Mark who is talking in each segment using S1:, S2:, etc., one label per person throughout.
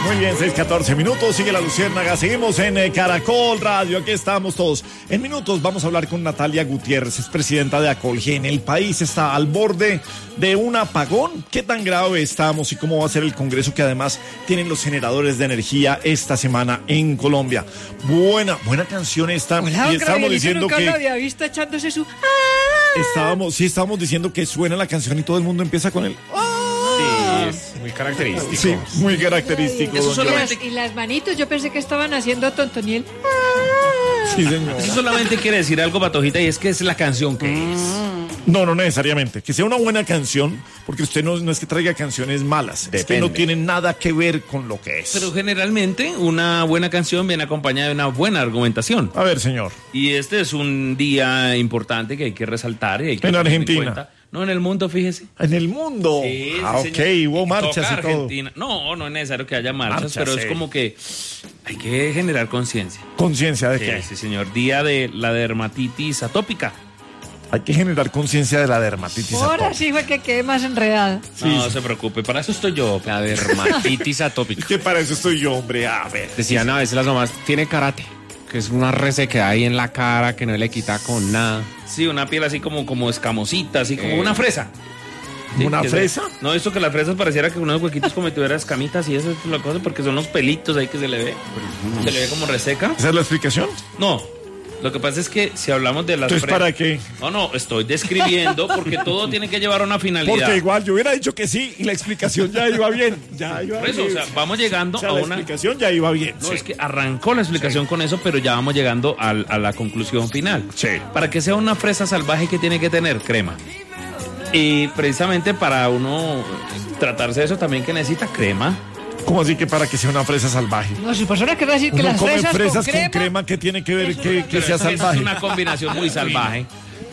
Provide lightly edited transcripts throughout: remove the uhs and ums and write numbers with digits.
S1: Muy bien, 6:14, sigue la Luciérnaga, seguimos en Caracol Radio, aquí estamos todos. En minutos vamos a hablar con Natalia Gutiérrez, es presidenta de Acolgen. El país está al borde de un apagón. ¿Qué tan grave estamos y cómo va a ser el Congreso que además tienen los generadores de energía esta semana en Colombia? Buena canción esta.
S2: Hola,
S1: y estábamos diciendo
S2: nunca
S1: que
S2: lo había visto echándose su...
S1: estábamos diciendo que suena la canción y todo el mundo empieza con el...
S3: Sí, es muy característico.
S1: Sí, muy característico.
S3: Eso solamente...
S2: Y las manitos, yo pensé que estaban haciendo Tontoniel.
S1: Sí, señor.
S3: Eso solamente quiere decir algo, Patojita, y es que es la canción que es.
S1: No necesariamente. Que sea una buena canción, porque usted no es que traiga canciones malas. Es que no tiene nada que ver con lo que es.
S3: Pero generalmente una buena canción viene acompañada de una buena argumentación.
S1: A ver, señor.
S3: Y este es un día importante que hay que resaltar. Y hay que
S1: En
S3: tener
S1: Argentina.
S3: cuenta. No, en el mundo, fíjese.
S1: En el mundo.
S3: Sí,
S1: ok,
S3: señor.
S1: hubo marchas
S3: Toca
S1: y todo.
S3: Argentina. No es necesario que haya marchas, pero
S1: sí.
S3: es como que hay que generar conciencia.
S1: ¿Conciencia de
S3: Sí,
S1: qué?
S3: sí, señor. Día de la dermatitis atópica.
S1: Hay que generar conciencia de la dermatitis
S2: Ahora
S1: atópica.
S2: sí fue que quedé más enredada.
S3: No se preocupe, para eso estoy yo.
S4: La dermatitis atópica.
S1: Es que para eso estoy yo, hombre. A ver.
S4: Decían a veces las mamás, tiene karate, que es una resequedad ahí en la cara que no le quita con nada.
S3: Sí, una piel así como escamosita, así como una fresa. Sí,
S1: ¿Una
S3: que
S1: fresa?
S3: No, esto que las fresas pareciera que unos huequitos como si tuviera escamitas y eso es la cosa, porque son los pelitos ahí que se le ve. Se le ve como reseca.
S1: ¿Esa es la explicación?
S3: No, lo que pasa es que si hablamos de las
S1: Entonces, ¿para qué?
S3: No, estoy describiendo porque todo tiene que llevar a una finalidad.
S1: Porque igual yo hubiera dicho que sí y la explicación ya iba bien. Ya iba
S3: Por eso,
S1: bien.
S3: o sea, vamos llegando
S1: O sea,
S3: a
S1: la
S3: una...
S1: explicación ya iba bien.
S3: No,
S1: sí.
S3: es que arrancó la explicación con eso, pero ya vamos llegando a la conclusión final.
S1: Sí.
S3: Para que sea una fresa salvaje, ¿qué tiene que tener? Crema. Y precisamente para uno tratarse de eso también que necesita crema.
S1: ¿Cómo así que para que sea una fresa salvaje?
S2: No, si persona querrá decir que
S1: Uno
S2: las
S1: come
S2: fresas,
S1: con crema, ¿qué tiene que ver que
S3: Pero
S1: sea
S3: esa
S1: salvaje?
S3: es una combinación muy salvaje.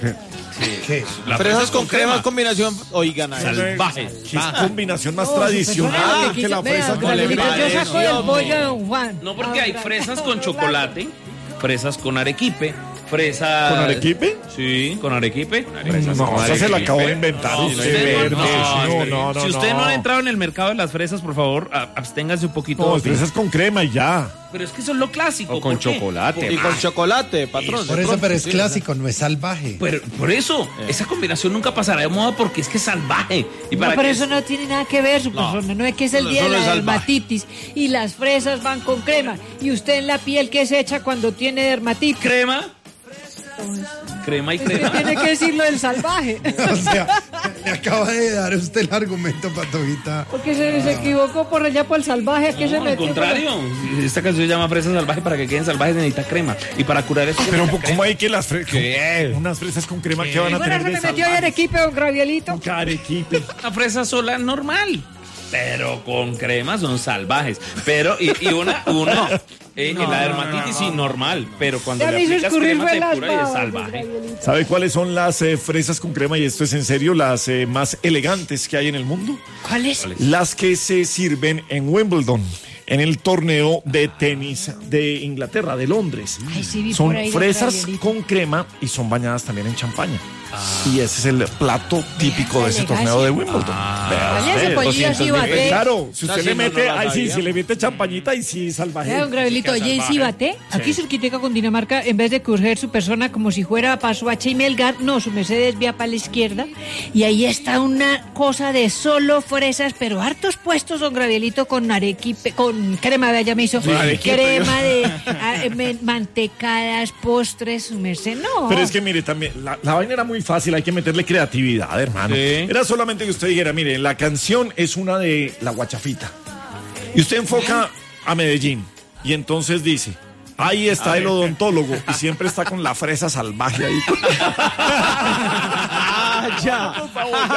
S1: ¿Qué?
S3: La
S5: Fresas con crema, combinación, oigan, ahí.
S3: salvaje.
S1: ¿Qué combinación más
S2: No,
S1: tradicional
S2: si
S1: que la
S2: persona
S1: fresa
S2: que
S1: con
S2: vea,
S1: crema?
S2: Gabrielito, yo saco del pollo de Don Juan.
S3: No, porque hay fresas con chocolate, fresas con arequipe, fresas...
S1: ¿Con arequipe?
S3: Sí, con arequipe.
S1: No, esa se la acabo de inventar.
S3: No,
S1: usted,
S3: usted
S1: verde.
S3: no,
S1: No,
S3: si usted no ha entrado en el mercado de las fresas, por favor, absténgase un poquito.
S1: No, fresas con crema y ya.
S3: Pero es que eso es lo clásico.
S4: O con
S3: ¿por qué?
S4: chocolate.
S5: Y con chocolate, patrón.
S6: Por eso, pero es clásico, no es salvaje.
S3: Pero por eso, esa combinación nunca pasará de moda porque es que es salvaje. Y
S2: No,
S3: para
S2: pero
S3: que
S2: eso no tiene nada que ver, su persona. No es que es el día de
S5: solo
S2: la
S5: es salvaje.
S2: dermatitis y las fresas van con crema. Y usted en la piel, ¿qué se echa cuando tiene dermatitis?
S3: crema. Crema y
S2: Es que
S3: crema.
S2: tiene que decirlo del salvaje.
S6: O sea, le acaba de dar usted el argumento, Patojita.
S2: Porque se equivocó por allá por el salvaje. ¿A qué se
S3: No, al
S2: metió?
S3: contrario, esta canción se llama Fresa Salvaje. Para que queden salvajes necesita crema. Y para curar eso
S1: Pero
S3: necesita
S1: ¿cómo
S3: crema.
S1: hay que las fresas? Unas fresas con crema que van a
S2: Bueno,
S1: tener
S2: se
S1: de
S2: me metió en
S1: salvaje?
S2: Arequipe, don Gravielito.
S1: Arequipe.
S3: Una fresa sola normal, pero con crema son salvajes. Pero, y una en la dermatitis sí normal, pero cuando
S2: Ya
S3: le
S2: me hizo
S3: aplicas
S2: escurrir
S3: crema
S2: fue
S3: te
S2: las
S3: cura y es
S2: babas, don
S3: salvaje.
S2: Gravielito.
S1: ¿Sabe cuáles son las fresas con crema? Y esto es en serio, las más elegantes que hay en el mundo.
S2: ¿Cuál es?
S1: Las que se sirven en Wimbledon, en el torneo de tenis de Inglaterra, de Londres.
S2: Ay, sí, vi
S1: Son
S2: por ahí, don
S1: fresas
S2: Gravielito.
S1: con crema y son bañadas también en champaña. Y ese es el plato típico de ese
S2: elegancia.
S1: torneo de Wimbledon. Vea
S2: Vaya, ese
S1: usted.
S2: pollillo así bate.
S1: Claro, si usted
S5: Así
S1: le
S5: no,
S1: mete,
S5: no la
S1: ahí sí,
S5: sabía.
S1: si le mete champañita, y sí, salvaje.
S2: Vea, don Gravielito, oye, en Cibaté, aquí cerquitica con Dinamarca, en vez de coger su persona como si fuera para Soacha y Melgar, no, su merced desvía para la izquierda, y ahí está una cosa de solo fresas, pero hartos puestos, don Gravielito, con arequipe, con crema, vea, ya me hizo, crema de mantecadas, postres, su merced, no.
S1: Pero es que mire, también, la vaina era muy fácil, hay que meterle creatividad, hermano.
S3: Sí.
S1: Era solamente que usted dijera, mire, la canción es una de La Guachafita. Y usted enfoca a Medellín. Y entonces dice, ahí está el odontólogo. Y siempre está con la fresa salvaje ahí.
S5: Ah, ya.
S1: Por favor, ya.